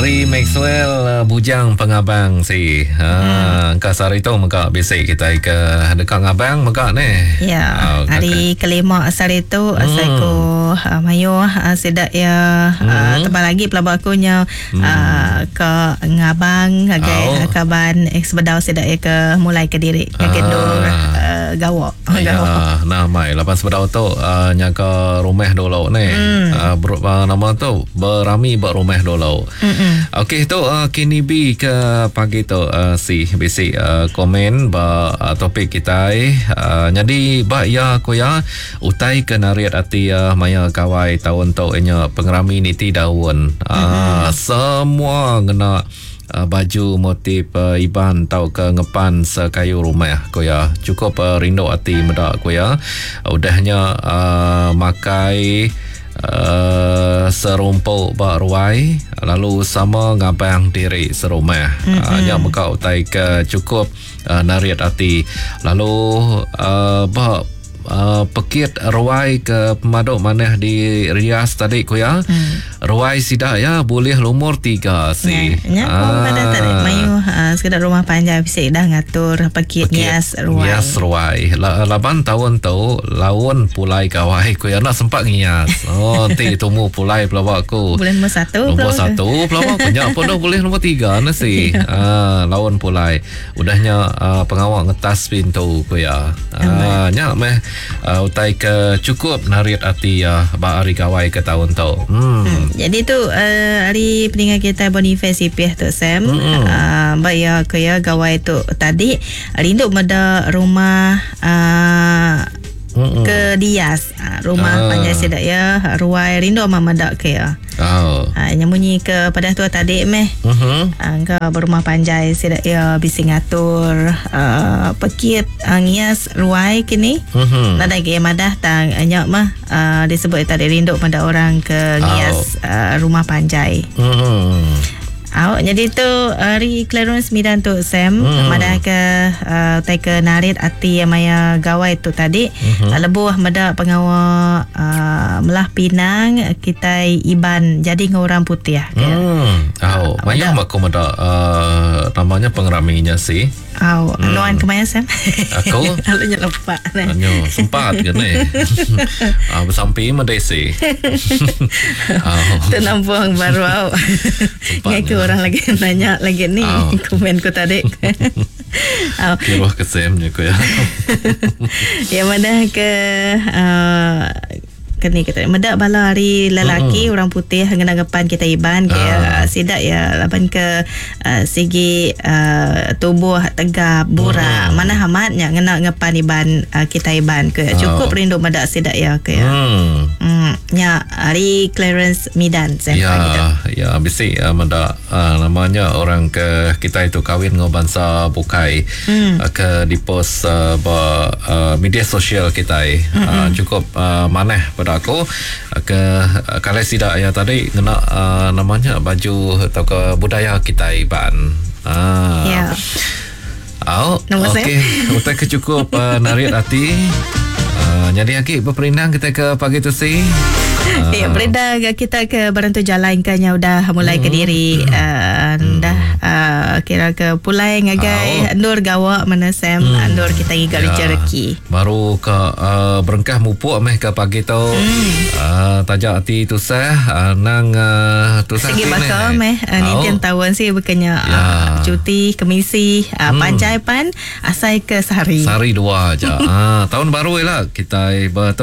Ari Maxwell bujang pengabang si. Ka sari tu maka biasa kita ke dekat ngabang maka ni. Ya. Hari kelima sari tu saya ko mayo sedak ya tambah lagi pelabak aku nya ke ngabang agai kaban ekspedau sedak ya ke mulai ke diri ke dor gawa. Ya, nah mai lepas bedau tu nya ke rumah dulu ni. Nama tu berami berumah dulu. Okey tu kini bi ke pagi tu si bisi komen ba topik kita jadi ba ya ko ya utai ke nariat ati maya kawai tahun tu nya pengerami niti daun semua ngena baju motif iban tau ke ngepan sekayu rumah ko ya cukup rindu hati medak ko ya udahnya makai serumpuk bak ruai lalu sama ngabang diri serumah yang bekau utai ke cukup nariat hati lalu bak pekit ruai ke pemaduk maneh di Rias tadi ko ya ruai sidak ya boleh lumur 3 si pada tadi mayu sekedar rumah panjang bisa dah ngatur pekit ngias ruai 8 tahun tu lawan pulai kawai ko ya nak sempat ngias nanti temu pulai pelawak ko bulan nombor 1 pelawak punya pun dah boleh nombor 3 nasi lawan pulai udahnya pengawal ngetas pintu ko ya nya meh utai ke cukup nariat hati ba hari kawai ke tahun tu. Jadi tu hari peninggal kita Boniface Ipih tu Sam ba ya ke ya gawai tu tadi rindu meda rumah ke Dias rumah panjang sedak ya ruai rindu mama dak ke ya nyamunyi ke pada tu tadi meh ke berumah panjang sedak ya bisi ngatur pekit ngias ruai kini nada ke madah tang nyak mah disebut tadi rindu pada orang ke ngias rumah panjang jadi tu hari Clarence Midan tu Sam madah ke ke narit ati maya gawai tu tadi lebuh mada pengawa melah Pinang kita iban jadi ngorang putih maya mak mada namanya pengeraminya si luan kemana Sam aku lalunya lupa sempat ke ni bersampai madesi tu nampung baru ngaku orang lagi nanya lagi ni komenku tadi kira kesemnya ko ya ya mana ke kini kita medak bala hari lelaki orang putih ngenagapan kita iban ke sidak ya laban ke segi tubuh tegap burak mana hamatnya ngena ngapan iban kita iban ke cukup rindu medak sidak ya ke nya hari Clarence Midan ya bisi medak namanya orang ke kita itu kawin ngobansa bukai ke di post media sosial kita cukup maneh aku ke kalau tidak ya tadi kena namanya baju atau ke budaya kita iban okey utai ke cukup nariat hati jadi aki berperinang kita ke pagi tu si bereda kita ke Barantu Jalan kanya udah mulai ke diri dah kira ke pulai ngagai andur gawa mana Sam andur kita gigal rezeki baru ke berengkah mupuk meh ke pagi tu tajak hati tu sah nang tu sah segi bakal meh ni tahun sih bukannya cuti kemisi panjai pan asai ke sehari 2 aja tahun baru lah kita